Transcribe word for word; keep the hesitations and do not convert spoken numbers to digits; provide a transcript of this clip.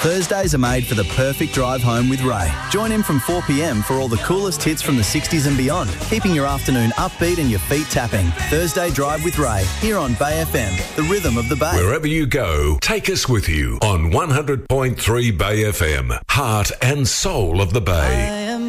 Thursdays are made for the perfect drive home with Ray. Join him from four p m for all the coolest hits from the sixties and beyond, keeping your afternoon upbeat and your feet tapping. Thursday Drive with Ray, here on Bay F M, the rhythm of the Bay. Wherever you go, take us with you on one hundred point three Bay F M, heart and soul of the Bay.